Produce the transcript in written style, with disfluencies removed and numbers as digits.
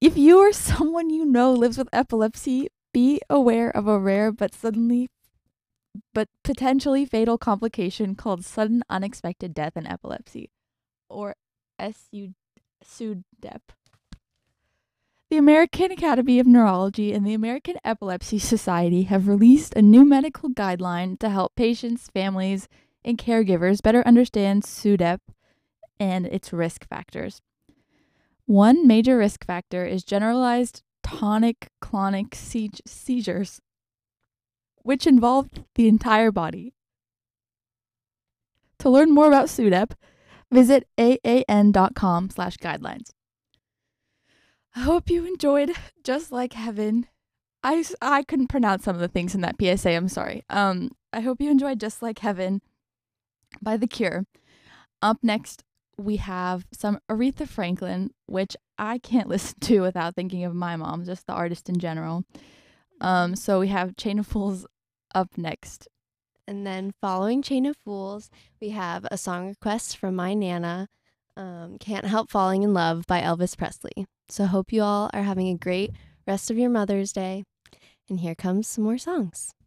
If you or someone you know lives with epilepsy, be aware of a rare but potentially fatal complication called sudden unexpected death in epilepsy, or SUDEP. The American Academy of Neurology and the American Epilepsy Society have released a new medical guideline to help patients, families, and caregivers better understand SUDEP and its risk factors. One major risk factor is generalized tonic-clonic seizures, which involve the entire body. To learn more about SUDEP, visit aan.com/guidelines. I hope you enjoyed Just Like Heaven. I couldn't pronounce some of the things in that PSA. I'm sorry. I hope you enjoyed Just Like Heaven by The Cure. Up next, we have some Aretha Franklin, which I can't listen to without thinking of my mom, just the artist in general. So we have Chain of Fools up next. And then following Chain of Fools, we have a song request from my Nana, Can't Help Falling in Love by Elvis Presley. So hope you all are having a great rest of your Mother's Day. And here comes some more songs.